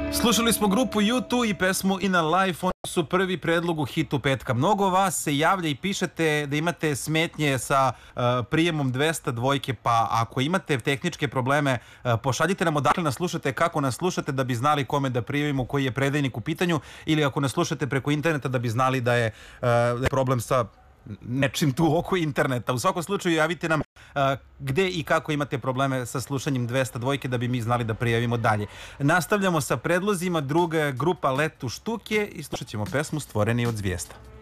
Slušali smo grupu U2 i pesmu In a Life, oni su prvi predlog u hitu petka. Mnogo vas se javlja i pišete da imate smetnje sa prijemom 200 dvojke, pa ako imate tehničke probleme, pošaljite nam odakle nas slušate, kako nas slušate, da bi znali kome da prijavimo, koji je predajnik u pitanju, ili ako nas slušate preko interneta da bi znali da je problem sa nečim tu oko interneta. U svakom slučaju javite nam gde i kako imate probleme sa slušanjem 200 dvojke da bi mi znali da prijavimo dalje. Nastavljamo sa predlozima, druga grupa Let u štuke i slušat ćemo pesmu Stvoreni od zvijezda.